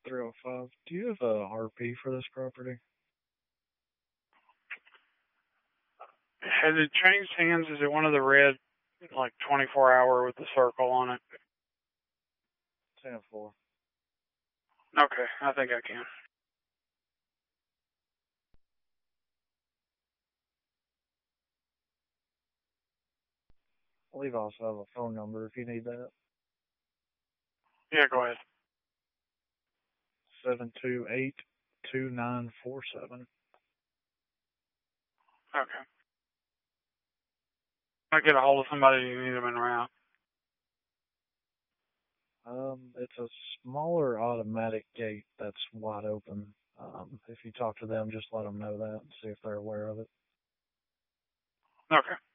305. Do you have a RP for this property? Has it changed hands? Is it one of the red, like 24-hour with the circle on it? 10-4. Okay, I think I can. I believe I also have a phone number if you need that. Yeah, go ahead. 728-2947. Okay. I get a hold of somebody, you need them in route. It's a smaller automatic gate that's wide open. If you talk to them, just let them know that and see if they're aware of it. Okay.